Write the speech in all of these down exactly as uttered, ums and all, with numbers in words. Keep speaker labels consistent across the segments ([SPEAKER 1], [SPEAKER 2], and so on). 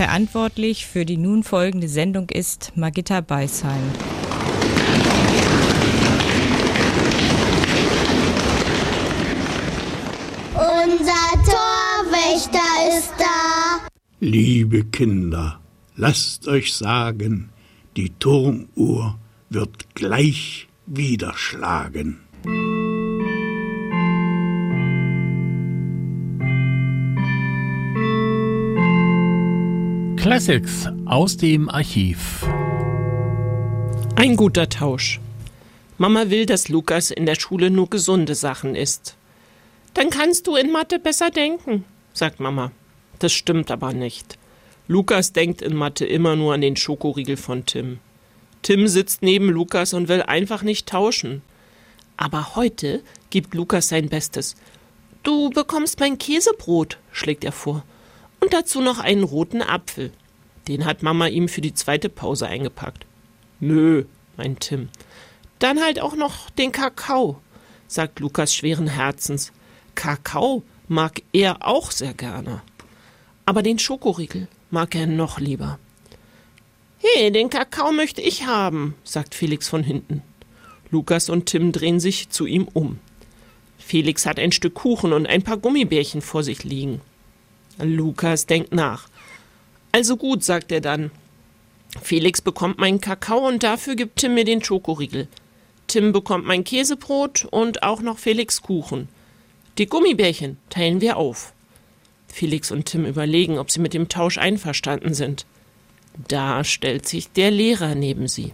[SPEAKER 1] Verantwortlich für die nun folgende Sendung ist Margitta Beisheim.
[SPEAKER 2] Unser Torwächter ist da.
[SPEAKER 3] Liebe Kinder, lasst euch sagen, die Turmuhr wird gleich wieder schlagen.
[SPEAKER 4] Classics aus dem Archiv.
[SPEAKER 5] Ein guter Tausch. Mama will, dass Lukas in der Schule nur gesunde Sachen isst. Dann kannst du in Mathe besser denken, sagt Mama. Das stimmt aber nicht. Lukas denkt in Mathe immer nur an den Schokoriegel von Tim. Tim sitzt neben Lukas und will einfach nicht tauschen. Aber heute gibt Lukas sein Bestes. Du bekommst mein Käsebrot, schlägt er vor. Und dazu noch einen roten Apfel. Den hat Mama ihm für die zweite Pause eingepackt. Nö, meint Tim. Dann halt auch noch den Kakao, sagt Lukas schweren Herzens. Kakao mag er auch sehr gerne. Aber den Schokoriegel mag er noch lieber. Hey, den Kakao möchte ich haben, sagt Felix von hinten. Lukas und Tim drehen sich zu ihm um. Felix hat ein Stück Kuchen und ein paar Gummibärchen vor sich liegen. Lukas denkt nach. Also gut, sagt er dann. Felix bekommt meinen Kakao und dafür gibt Tim mir den Schokoriegel. Tim bekommt mein Käsebrot und auch noch Felix Kuchen. Die Gummibärchen teilen wir auf. Felix und Tim überlegen, ob sie mit dem Tausch einverstanden sind. Da stellt sich der Lehrer neben sie.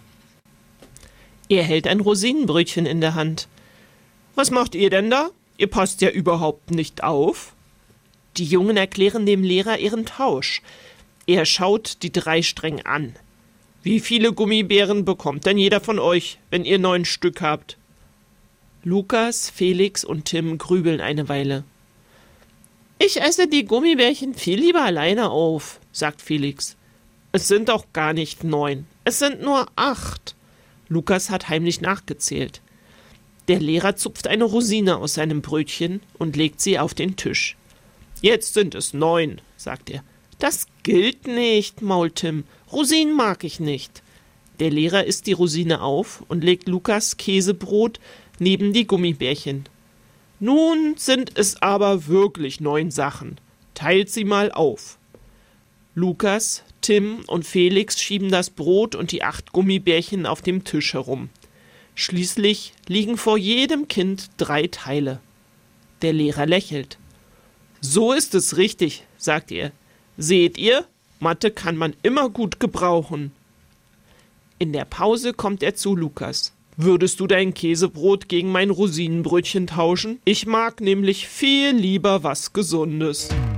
[SPEAKER 5] Er hält ein Rosinenbrötchen in der Hand. Was macht ihr denn da? Ihr passt ja überhaupt nicht auf. Die Jungen erklären dem Lehrer ihren Tausch. Er schaut die drei streng an. Wie viele Gummibären bekommt denn jeder von euch, wenn ihr neun Stück habt? Lukas, Felix und Tim grübeln eine Weile. Ich esse die Gummibärchen viel lieber alleine auf, sagt Felix. Es sind auch gar nicht neun, es sind nur acht. Lukas hat heimlich nachgezählt. Der Lehrer zupft eine Rosine aus seinem Brötchen und legt sie auf den Tisch. Jetzt sind es neun, sagt er. Das gilt nicht, mault Tim. Rosinen mag ich nicht. Der Lehrer isst die Rosine auf und legt Lukas Käsebrot neben die Gummibärchen. Nun sind es aber wirklich neun Sachen. Teilt sie mal auf. Lukas, Tim und Felix schieben das Brot und die acht Gummibärchen auf dem Tisch herum. Schließlich liegen vor jedem Kind drei Teile. Der Lehrer lächelt. So ist es richtig, sagt er. Seht ihr, Mathe kann man immer gut gebrauchen. In der Pause kommt er zu Lukas. Würdest du dein Käsebrot gegen mein Rosinenbrötchen tauschen? Ich mag nämlich viel lieber was Gesundes.